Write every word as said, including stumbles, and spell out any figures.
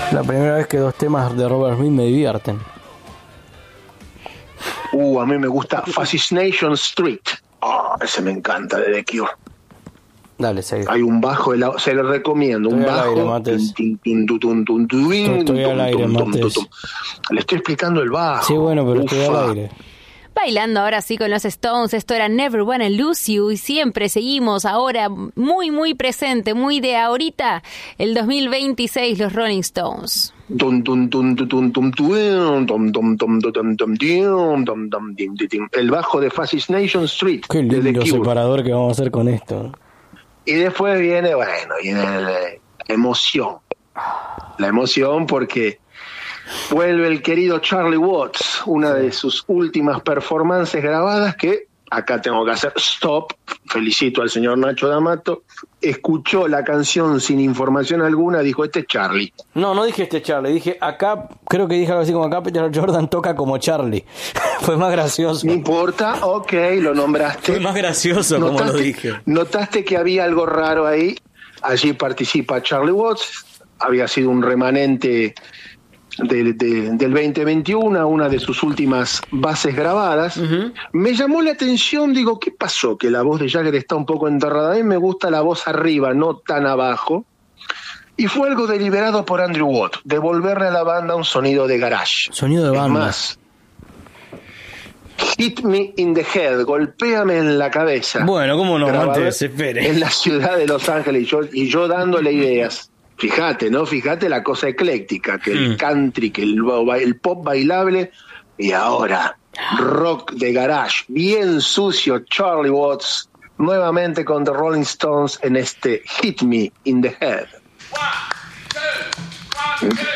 La primera vez que dos temas de Robert Smith me divierten. Uh, a mí me gusta Fascination Street. Oh, ese me encanta de The Cure. Dale, seguí. Hay un bajo, de la, se lo recomiendo. Estoy un al bajo. aire, Mates. Tum, tum, tum, tum, tum, tum, Estoy, estoy tum, al aire, tum, tum, Mates. tum, tum. Le estoy explicando el bajo. Sí, bueno, pero Ufa. estoy al aire. Bailando ahora sí con los Stones, esto era Never Wanna Lose You y siempre seguimos ahora muy muy presente, muy de ahorita, el dos mil veintiséis, los Rolling Stones. Tum, tum, tum, tum, tum, tum, tum, tum, tum, tum, tum, tum, tum, tum, tum, tum, tum. El bajo de Fascination Street. Qué de The lindo Cure. separador que vamos a hacer con esto. Y después viene, bueno, viene la emoción. La emoción porque vuelve el querido Charlie Watts, una de sus últimas performances grabadas que, acá tengo que hacer stop, felicito al señor Nacho D'Amato, escuchó la canción sin información alguna, dijo, este es Charlie. No, no dije este Charlie, dije acá, creo que dije algo así como acá Peter Jordan toca como Charlie. Fue más gracioso. No importa, ok, lo nombraste. Fue más gracioso como lo dije. Notaste que había algo raro ahí, allí participa Charlie Watts, había sido un remanente de, de, del veinte veintiuno, una de sus últimas bases grabadas. Uh-huh. Me llamó la atención, digo, ¿qué pasó? Que la voz de Jagger está un poco enterrada. A mí me gusta la voz arriba, no tan abajo. Y fue algo deliberado por Andrew Watt, devolverle a la banda un sonido de garage. Sonido de banda. Es más, Hit Me in the Head, golpéame en la cabeza. Bueno, ¿cómo no? Antes, espere. En la ciudad de Los Ángeles, y yo, y yo dándole ideas. Fíjate, ¿no? Fíjate la cosa ecléctica, que el country, que el, el pop bailable, y ahora rock de garage, bien sucio, Charlie Watts, nuevamente con The Rolling Stones en este Hit Me in the Head. One, two, one, two.